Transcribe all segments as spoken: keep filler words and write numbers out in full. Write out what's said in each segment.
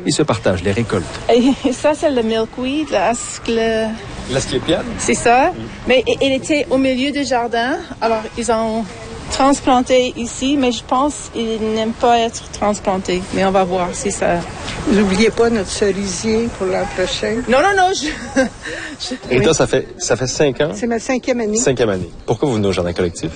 et se partagent les récoltes. Et ça, c'est le milkweed, l'ascle... L'asclépiade? C'est ça. Mm. Mais il était au milieu du jardin. Alors, ils ont transplanté ici, mais je pense qu'il n'aime pas être transplanté. Mais on va voir si ça... N'oubliez pas notre cerisier pour l'an prochain. Non, non, non. Je... je... Rita, oui. ça fait ça fait cinq ans? C'est ma cinquième année. Cinquième année. Pourquoi vous venez au jardin collectif?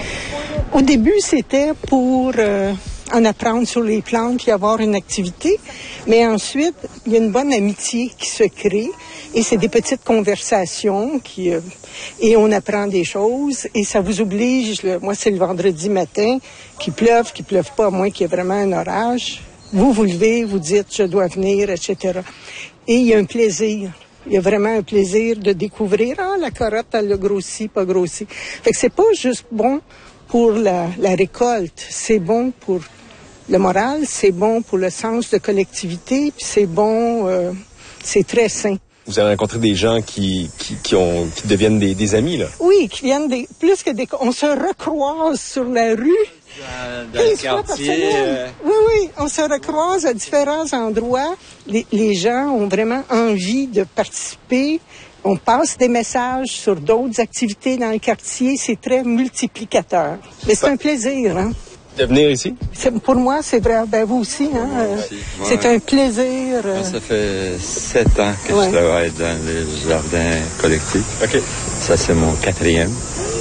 Au début, c'était pour euh, en apprendre sur les plantes et avoir une activité. Mais ensuite, il y a une bonne amitié qui se crée. Et c'est des petites conversations qui... Euh, et on apprend des choses. Et ça vous oblige... Le, moi, c'est le vendredi matin, qu'il pleuve, qu'il pleuve pas, à moins qu'il y ait vraiment un orage. Vous vous levez, vous dites « je dois venir », et cetera. Et il y a un plaisir. Il y a vraiment un plaisir de découvrir « ah, la carotte, elle a grossi, pas grossi ». Fait que c'est pas juste bon pour la, la récolte, c'est bon pour le moral, c'est bon pour le sens de collectivité, puis c'est bon, euh, c'est très sain. Vous avez rencontré des gens qui, qui, qui, ont, qui deviennent des, des amis, là? Oui, qui viennent des... Plus que des... On se recroise sur la rue. Dans, dans le quartier. Euh... Oui, oui, on se recroise à différents endroits. Les, les gens ont vraiment envie de participer. On passe des messages sur d'autres activités dans le quartier. C'est très multiplicateur. Mais c'est bah. un plaisir, hein? De venir ici? C'est, pour moi, c'est vrai. Ben, vous aussi, hein? Moi aussi. Moi, c'est un plaisir. Moi, ça fait sept ans que ouais. je travaille dans les jardins collectifs. OK. Ça, c'est mon quatrième.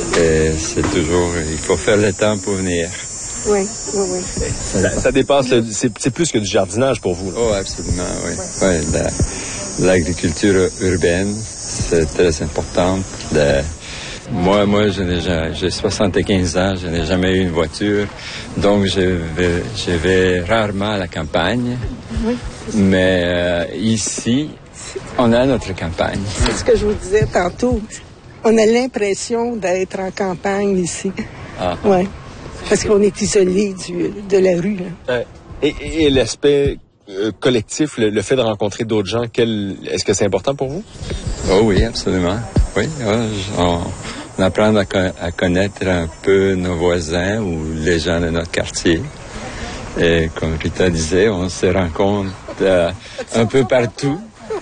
Et c'est toujours... Il faut faire le temps pour venir. Oui, oui, oui. Ça, ça dépasse... Le, c'est, c'est plus que du jardinage pour vous, là. Oh, absolument, oui. Ouais. Ouais, la, l'agriculture urbaine, c'est très important. La, Moi, moi, je n'ai jamais, j'ai soixante-quinze ans, je n'ai jamais eu une voiture, donc je vais, je vais rarement à la campagne. Oui. Mais euh, ici, on a notre campagne. C'est ce que je vous disais tantôt. On a l'impression d'être en campagne ici. Ah. Oui. Parce qu'on est isolé du, de la rue. Là. Euh, et, et l'aspect euh, collectif, le, le fait de rencontrer d'autres gens, quel, est-ce que c'est important pour vous? Oh oui, absolument. Oui, on, on apprend à, à connaître un peu nos voisins ou les gens de notre quartier. Et comme Rita disait, on se rencontre euh, un peu partout.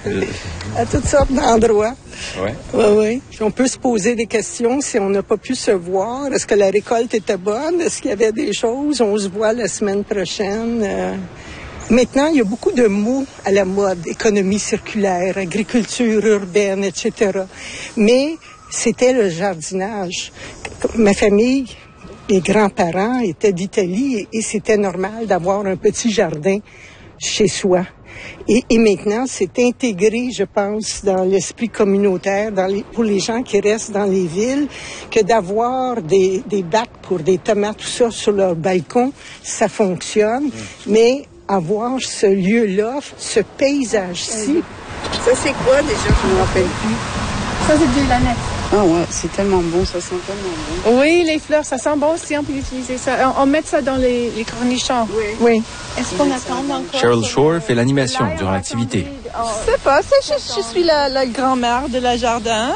À toutes sortes d'endroits. Oui. Oui, oui. Puis on peut se poser des questions si on n'a pas pu se voir. Est-ce que la récolte était bonne? Est-ce qu'il y avait des choses? On se voit la semaine prochaine. Euh... Maintenant, il y a beaucoup de mots à la mode. Économie circulaire, agriculture urbaine, et cetera. Mais c'était le jardinage. Ma famille, mes grands-parents étaient d'Italie et, et c'était normal d'avoir un petit jardin chez soi. Et, et maintenant, c'est intégré, je pense, dans l'esprit communautaire, dans les, pour les gens qui restent dans les villes, que d'avoir des, des bacs pour des tomates, tout ça, sur leur balcon, ça fonctionne. Mmh. Mais avoir ce lieu-là, ce paysage-ci... Ça, c'est quoi déjà? Je ne me rappelle plus. Ça, c'est de l'aneth. Ah ouais, c'est tellement bon, ça sent tellement bon. Oui, les fleurs, ça sent bon aussi, on peut utiliser ça. On, on met ça dans les, les cornichons. Oui. oui. Est-ce qu'on attend encore? Cheryl Shore fait l'animation durant l'activité. Je sais pas, c'est juste, je suis la, la grand-mère de la jardin.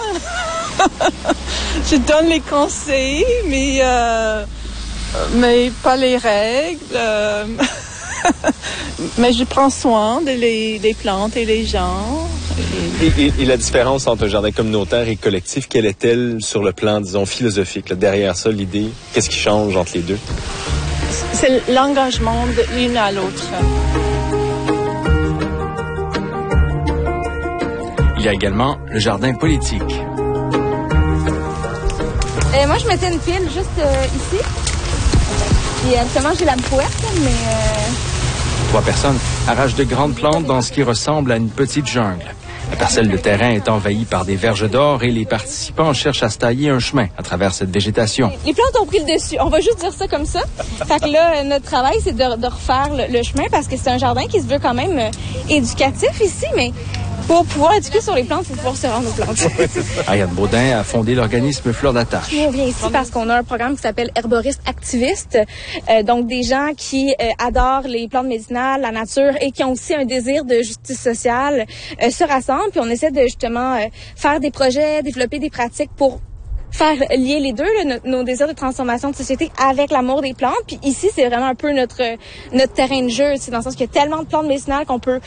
Je donne les conseils, mais, euh, mais pas les règles. Euh, mais je prends soin de les, des plantes et des gens. Et, et, et la différence entre un jardin communautaire et collectif, quelle est-elle sur le plan, disons, philosophique? Là, derrière ça, l'idée, qu'est-ce qui change entre les deux? C'est l'engagement de l'une à l'autre. Il y a également le jardin politique. Euh, moi, je mettais une pile juste euh, ici. Puis actuellement, j'ai la pouette, mais... Euh... Trois personnes arrachent de grandes plantes dans ce qui ressemble à une petite jungle. La parcelle de terrain est envahie par des verges d'or et les participants cherchent à se tailler un chemin à travers cette végétation. Les plantes ont pris le dessus. On va juste dire ça comme ça. Fait que là, notre travail, c'est de, de refaire le, le chemin parce que c'est un jardin qui se veut quand même euh, éducatif ici, mais pour pouvoir éduquer sur les plantes, il faut pouvoir se rendre aux plantes. Ariane Baudin a fondé l'organisme Fleur d'Attache. On vient ici parce qu'on a un programme qui s'appelle Herboriste Activiste. Euh, donc, des gens qui euh, adorent les plantes médicinales, la nature et qui ont aussi un désir de justice sociale euh, se rassemblent. Puis on essaie de justement euh, faire des projets, développer des pratiques pour faire lier les deux, là, nos, nos désirs de transformation de société avec l'amour des plantes. Puis ici, c'est vraiment un peu notre notre terrain de jeu. C'est dans le sens qu'il y a tellement de plantes médicinales qu'on peut